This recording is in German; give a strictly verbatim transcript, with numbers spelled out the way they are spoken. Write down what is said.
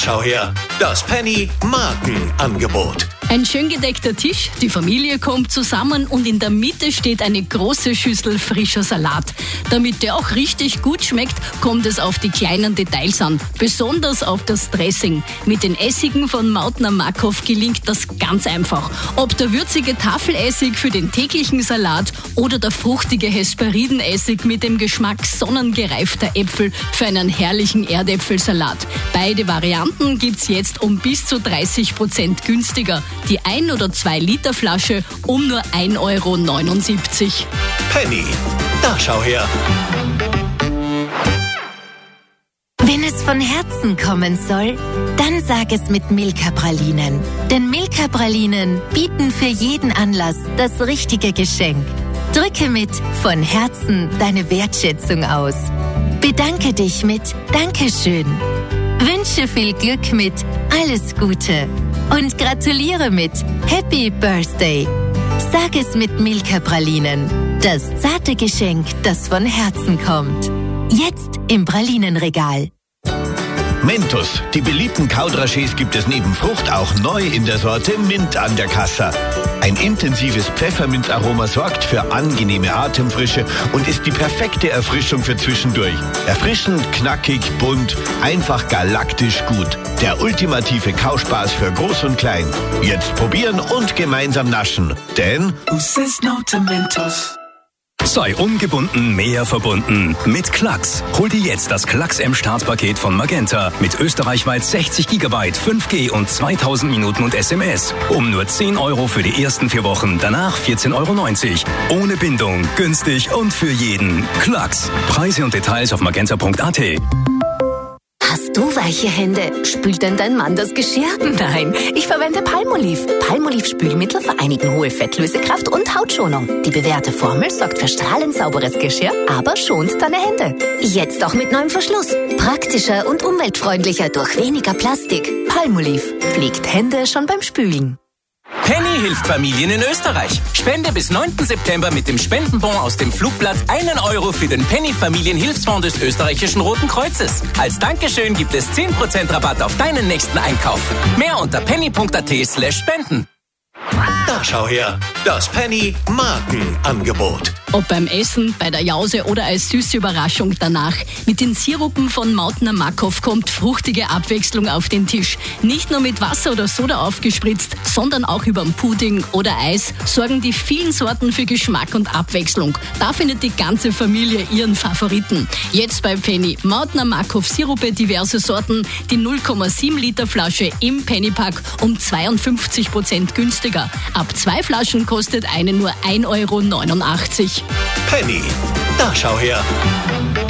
schau her, das Penny Markenangebot. Ein schön gedeckter Tisch, die Familie kommt zusammen und in der Mitte steht eine große Schüssel frischer Salat. Damit der auch richtig gut schmeckt, kommt es auf die kleinen Details an, besonders auf das Dressing. Mit den Essigen von Mautner Markov gelingt das ganz einfach. Ob der würzige Tafelessig für den täglichen Salat oder der fruchtige Hesperidenessig mit dem Geschmack sonnengereifter Äpfel für einen herrlichen Erdäpfelsalat. Beide Varianten gibt's jetzt um bis zu dreißig Prozent günstiger. Die ein oder zwei Liter Flasche um nur ein Euro neunundsiebzig. Penny, da schau her. Wenn es von Herzen kommen soll, dann sag es mit Milka-Pralinen. Denn Milka-Pralinen bieten für jeden Anlass das richtige Geschenk. Drücke mit von Herzen deine Wertschätzung aus. Bedanke dich mit Dankeschön. Wünsche viel Glück mit Alles Gute. Und gratuliere mit Happy Birthday. Sag es mit Milka-Pralinen. Das zarte Geschenk, das von Herzen kommt. Jetzt im Pralinenregal. Mentos, die beliebten Kaudragés gibt es neben Frucht auch neu in der Sorte Mint an der Kasse. Ein intensives Pfefferminzaroma sorgt für angenehme Atemfrische und ist die perfekte Erfrischung für zwischendurch. Erfrischend, knackig, bunt, einfach galaktisch gut. Der ultimative Kauspaß für Groß und Klein. Jetzt probieren und gemeinsam naschen. Denn Who says no to Mentos? Sei ungebunden, mehr verbunden. Mit Klacks. Hol dir jetzt das Klacks M-Startpaket von Magenta. Mit österreichweit sechzig Gigabyte, fünf G und zweitausend Minuten und S M S. Um nur zehn Euro für die ersten vier Wochen. Danach vierzehn Euro neunzig. Ohne Bindung, günstig und für jeden. Klacks. Preise und Details auf magenta punkt a t. Hast du weiche Hände? Spült denn dein Mann das Geschirr? Nein, ich verwende Palmolive. Palmolive Spülmittel vereinigen hohe Fettlösekraft und Hautschonung. Die bewährte Formel sorgt für strahlend sauberes Geschirr, aber schont deine Hände. Jetzt auch mit neuem Verschluss. Praktischer und umweltfreundlicher durch weniger Plastik. Palmolive pflegt Hände schon beim Spülen. Penny hilft Familien in Österreich. Spende bis neunten September mit dem Spendenbon aus dem Flugblatt einen Euro für den Penny Familienhilfsfonds des österreichischen Roten Kreuzes. Als Dankeschön gibt es zehn Prozent Rabatt auf deinen nächsten Einkauf. Mehr unter penny punkt a t slash spenden. Da schau her, das Penny Markenangebot. Ob beim Essen, bei der Jause oder als süße Überraschung danach. Mit den Sirupen von Mautner Markov kommt fruchtige Abwechslung auf den Tisch. Nicht nur mit Wasser oder Soda aufgespritzt, sondern auch überm Pudding oder Eis sorgen die vielen Sorten für Geschmack und Abwechslung. Da findet die ganze Familie ihren Favoriten. Jetzt bei Penny Mautner Markov Sirupe, diverse Sorten, die null Komma sieben Liter Flasche im Pennypack um zweiundfünfzig Prozent günstiger. Ab zwei Flaschen kostet eine nur ein Euro neunundachtzig. Penny, da schau her.